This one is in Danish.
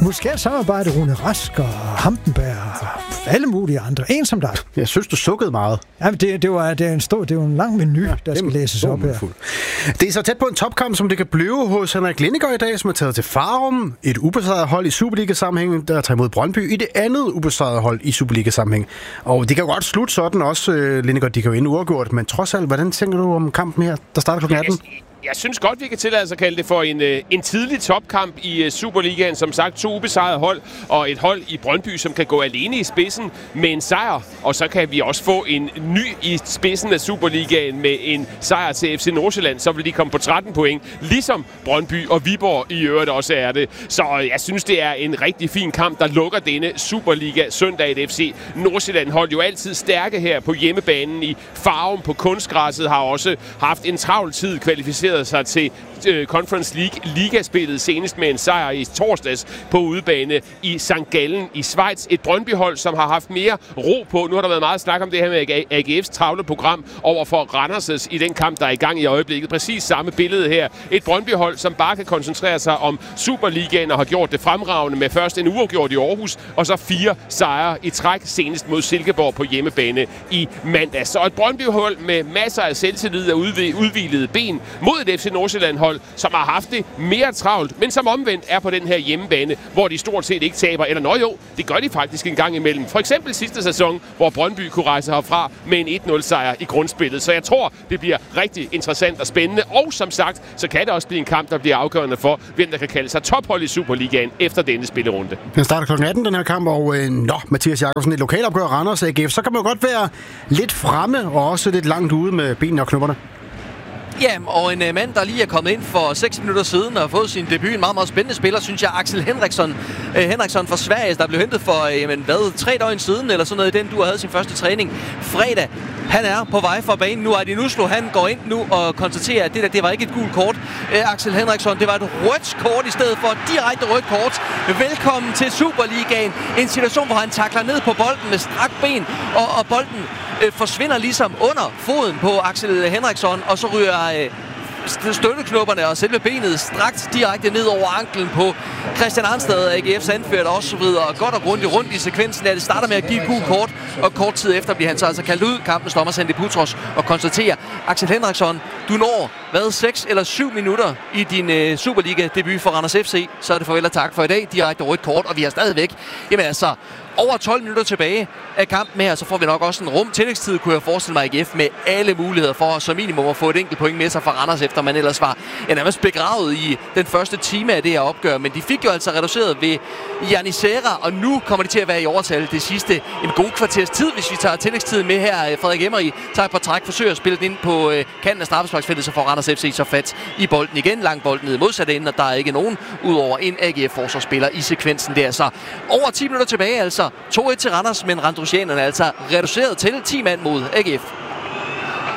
Måske samarbejde Rune Rask og Hampenberg og alle mulige andre. En som dig. Jeg synes, du sukkede meget. Ja, det er jo en lang menu, der skal læses op her. Det er så tæt på en topkamp, som det kan blive hos Henrik Lindegaard i dag, som er taget til Farum. Et ubesejret hold i Superliga-sammenhæng, der tager imod Brøndby i det andet ubesejrede hold i Superliga-sammenhæng. Og det kan jo godt slutte sådan også, Lindegaard, de kan jo ende uafgjort, men trods alt, hvordan tænker du om kampen her, der starter kl. 18? Jeg synes godt, vi kan tillade os at kalde det for en tidlig topkamp i Superligaen. Som sagt, 2 ubesejrede hold og et hold i Brøndby, som kan gå alene i spidsen med en sejr. Og så kan vi også få en ny i spidsen af Superligaen med en sejr til FC Nordsjælland. Så vil de komme på 13 point, ligesom Brøndby og Viborg i øvrigt også er det. Så jeg synes, det er en rigtig fin kamp, der lukker denne Superliga søndag. Et FC Nordsjælland hold jo altid stærke her på hjemmebanen i Farum på kunstgræsset. Har også haft en travl tid kvalificeret sig til Conference League ligaspillet senest med en sejr i torsdags på udebane i St. Gallen i Schweiz. Et Brøndby-hold, som har haft mere ro på. Nu har der været meget snak om det her med AGF's travle program over for Randers' i den kamp, der er i gang i øjeblikket. Præcis samme billede her. Et Brøndby-hold, som bare kan koncentrere sig om Superligaen og har gjort det fremragende med først en uafgjort i Aarhus, og så 4 sejre i træk senest mod Silkeborg på hjemmebane i mandags. Så et Brøndby-hold med masser af selvtillid og udhvilede ben mod et FC Nordsjælland-hold, som har haft det mere travlt, men som omvendt er på den her hjemmebane, hvor de stort set ikke taber. Eller jo, det gør de faktisk en gang imellem. For eksempel sidste sæson, hvor Brøndby kunne rejse herfra med en 1-0-sejr i grundspillet. Så jeg tror, det bliver rigtig interessant og spændende. Og som sagt, så kan det også blive en kamp, der bliver afgørende for, hvem der kan kalde sig tophold i Superligaen efter denne spillerunde. Den starter kl. 18, den her kamp, og Mathias Jakobsen, et lokalopgør Randers AGF, så kan man jo godt være lidt fremme og også lidt langt ude med benene og knopperne. Ja, og en mand, der lige er kommet ind for 6 minutter siden og har fået sin debut. En meget, meget spændende spiller, synes jeg, Axel Henriksson. Henriksson fra Sverige, der blev hentet for 3 døgn siden, eller sådan noget i den, du havde sin første træning fredag. Han er på vej fra banen nu. Adi Nuslo, han går ind nu og konstaterer, at det var ikke et gult kort. Axel Henriksson, det var et rødt kort i stedet for direkte rødt kort. Velkommen til Superligaen. En situation, hvor han takler ned på bolden med strakt ben, og bolden forsvinder ligesom under foden på Axel Henriksson, og så ryger støtteknopperne og selve benet strakt direkte ned over anklen på Christian Arnstad, AGF's anført, og så videre. Godt og grundigt rundt i sekvensen. Det starter med at give et gult kort, og kort tid efter bliver han så altså kaldt ud. Kampens dommer Sandy Putros og konstaterer, Axel Henriksson, du når 6 eller 7 minutter i din Superliga-debut for Randers FC. Så er det farvel og tak for i dag. Direkte rødt kort, og vi er stadigvæk over 12 minutter tilbage af kampen her, så får vi nok også en tillægstid, kunne jeg forestille mig, AGF med alle muligheder for som minimum at få et enkelt point med sig fra Randers, efter man ellers var nærmest begravet i den første time af det her opgør. Men de fik jo altså reduceret ved Janisera, og nu kommer de til at være i overtal det sidste en god kvarters tid, hvis vi tager tillægstiden med her. Frederik Emery tager på træk, forsøger at spille den ind på kanten af straffesparksfeltet, så får Randers FC så fat i bolden igen. Lang bold ned modsatte ende, og der er ikke nogen udover en AGF-forsvarsspiller i sekvensen der. Så over 10 minutter tilbage, altså 2-1 til Randers, men randrusianerne er altså reduceret til 10 mand mod AGF.